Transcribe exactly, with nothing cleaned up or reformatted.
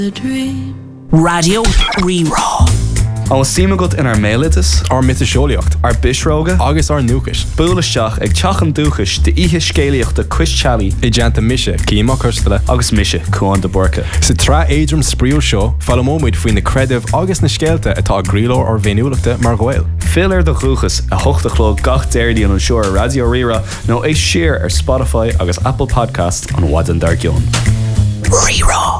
Radio Rerá. An símagat in ar mélitas, ar mitasisiolaíocht, ar bisróga, agus ar núchas. Búlaisteach ag teachan dúchas de ihe scéalaíochta Chris-Chalí I deanta mise, címa cúrstala. agus mise chuan de borca. Sa tra éidrim spríú seo, fallamóid faoin na credibh agus na scéalta atá gríló ar bhéiniúlachta mar ghail. Fill de chuchas a hochtachló gach déirdíon an seo Radio Rerá nó é siar ar Spotify agus Apple Podcast an Wadan Dargion. Rerá.